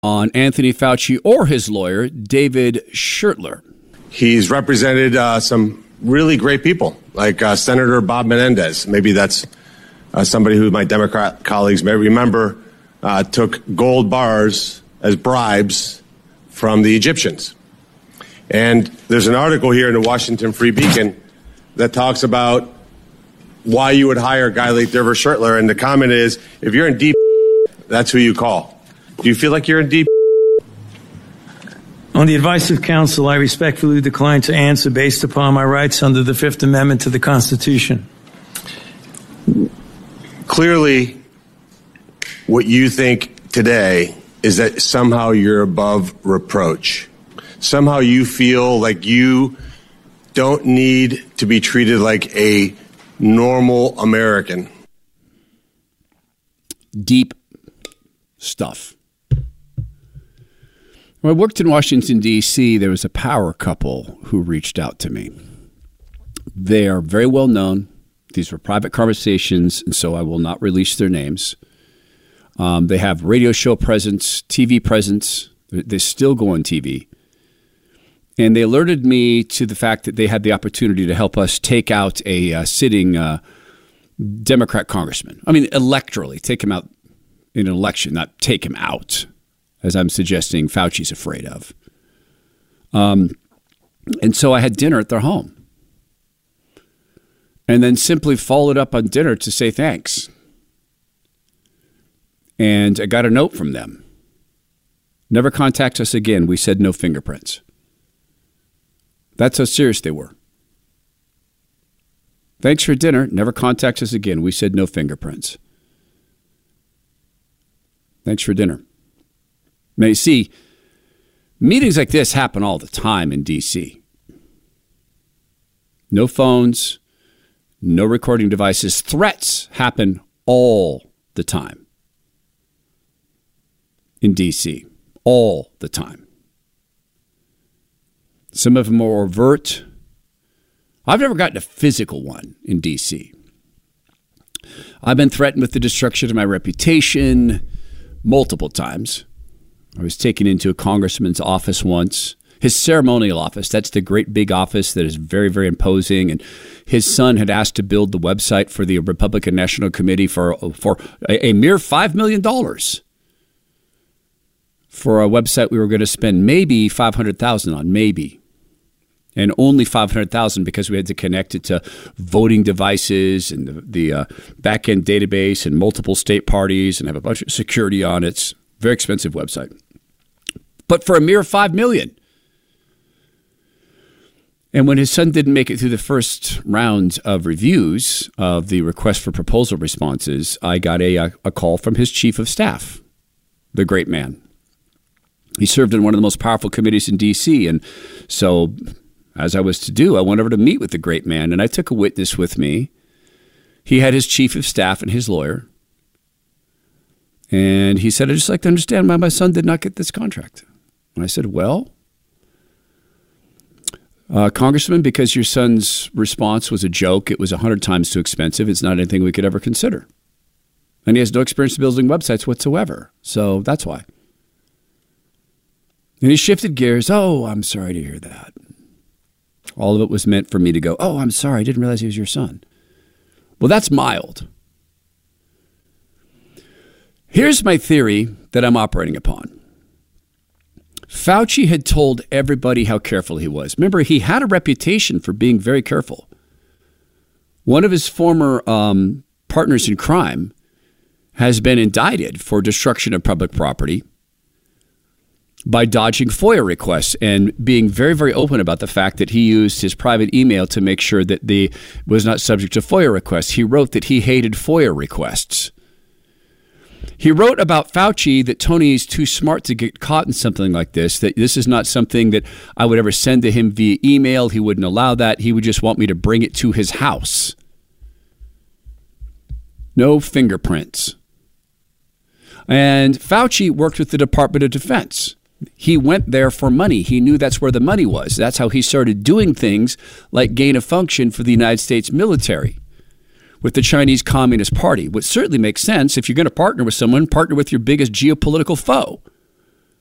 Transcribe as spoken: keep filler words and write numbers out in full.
on Anthony Fauci or his lawyer, David Schertler. He's represented uh, some really great people, like uh, Senator Bob Menendez. Maybe that's uh, somebody who my Democrat colleagues may remember uh, took gold bars as bribes from the Egyptians. And there's an article here in the Washington Free Beacon that talks about why you would hire a guy like David Schertler. And the comment is, if you're in deep, that's who you call. Do you feel like you're in deep? On the advice of counsel, I respectfully decline to answer based upon my rights under the Fifth Amendment to the Constitution. Clearly, what you think today is that somehow you're above reproach. Somehow you feel like you don't need to be treated like a normal American. Deep stuff. When I worked in Washington, D C, there was a power couple who reached out to me. They are very well known. These were private conversations, and so I will not release their names. Um, they have radio show presence, T V presence. They still go on T V. And they alerted me to the fact that they had the opportunity to help us take out a uh, sitting uh, Democrat congressman. I mean, electorally, take him out in an election, not take him out, as I'm suggesting Fauci's afraid of. Um, and so I had dinner at their home. And then simply followed up on dinner to say thanks. And I got a note from them. Never contact us again. We said no fingerprints. That's how serious they were. Thanks for dinner. Never contact us again. We said no fingerprints. Thanks for dinner. Now, you see, meetings like this happen all the time in D C. No phones, no recording devices. Threats happen all the time in D C. All the time. Some of them are overt. I've never gotten a physical one in D C. I've been threatened with the destruction of my reputation multiple times. I was taken into a congressman's office once, his ceremonial office. That's the great big office that is very, very imposing. And his son had asked to build the website for the Republican National Committee for, for a, a mere five million dollars. For a website we were going to spend maybe five hundred thousand dollars on, maybe. And only five hundred thousand dollars because we had to connect it to voting devices and the, the uh, back-end database and multiple state parties and have a bunch of security on it. It's a very expensive website. But for a mere five million dollars. And when his son didn't make it through the first round of reviews of the request for proposal responses, I got a, a call from his chief of staff, the great man. He served in one of the most powerful committees in D C. And so, as I was to do, I went over to meet with the great man, and I took a witness with me. He had his chief of staff and his lawyer. And he said, I'd just like to understand why my son did not get this contract. And I said, well, uh, Congressman, because your son's response was a joke, it was a hundred times too expensive. It's not anything we could ever consider. And he has no experience building websites whatsoever. So that's why. And he shifted gears. Oh, I'm sorry to hear that. All of it was meant for me to go, oh, I'm sorry. I didn't realize he was your son. Well, that's mild. Here's my theory that I'm operating upon. Fauci had told everybody how careful he was. Remember, he had a reputation for being very careful. One of his former um, partners in crime has been indicted for destruction of public property by dodging FOIA requests and being very, very open about the fact that he used his private email to make sure that the was not subject to FOIA requests. He wrote that he hated FOIA requests. He wrote about Fauci that Tony is too smart to get caught in something like this, that this is not something that I would ever send to him via email. He wouldn't allow that. He would just want me to bring it to his house. No fingerprints. And Fauci worked with the Department of Defense. He went there for money. He knew that's where the money was. That's how he started doing things like gain of function for the United States military with the Chinese Communist Party, which certainly makes sense. If you're going to partner with someone, partner with your biggest geopolitical foe.